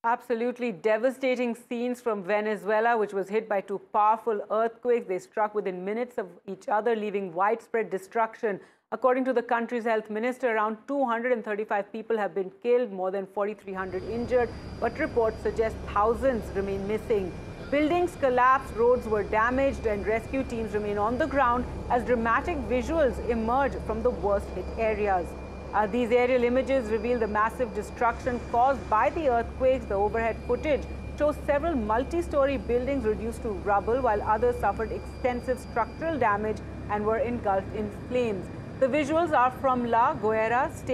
Absolutely devastating scenes from Venezuela, which was hit by two powerful earthquakes. They struck within minutes of each other, leaving widespread destruction. According to the country's health minister, around 235 people have been killed, more than 4,300 injured, but reports suggest thousands remain missing. Buildings collapsed, roads were damaged, and rescue teams remain on the ground as dramatic visuals emerge from the worst hit areas. These aerial images reveal the massive destruction caused by the earthquakes. The overhead footage shows several multi-story buildings reduced to rubble, while others suffered extensive structural damage and were engulfed in flames. The visuals are from La Guaira state.